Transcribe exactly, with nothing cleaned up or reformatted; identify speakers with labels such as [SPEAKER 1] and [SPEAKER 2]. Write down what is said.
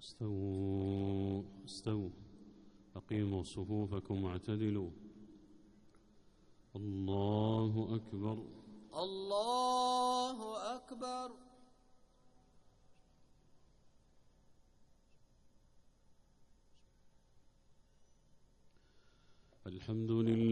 [SPEAKER 1] استووا استووا أقيموا صفوفكم واعتدلوا. الله أكبر
[SPEAKER 2] الله أكبر.
[SPEAKER 1] الحمد لله.